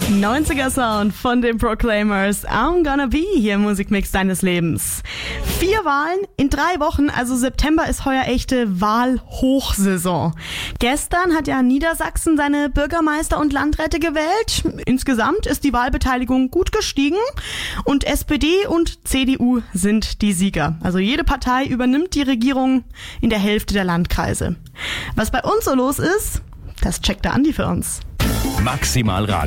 90er Sound von den Proclaimers. I'm gonna be hier im Musikmix deines Lebens. 4 Wahlen in 3 Wochen, also September ist heuer echte Wahlhochsaison. Gestern hat ja Niedersachsen seine Bürgermeister und Landräte gewählt. Insgesamt ist die Wahlbeteiligung gut gestiegen und SPD und CDU sind die Sieger. Also jede Partei übernimmt die Regierung in der Hälfte der Landkreise. Was bei uns so los ist, das checkt der Andi für uns. Maximal Radio.